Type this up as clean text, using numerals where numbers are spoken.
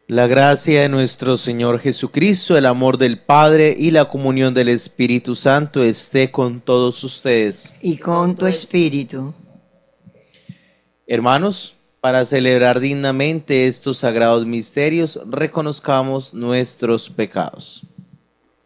La gracia de nuestro Señor Jesucristo, el amor del Padre y la comunión del Espíritu Santo esté con todos ustedes. Y con tu espíritu. Hermanos, para celebrar dignamente estos sagrados misterios, reconozcamos nuestros pecados.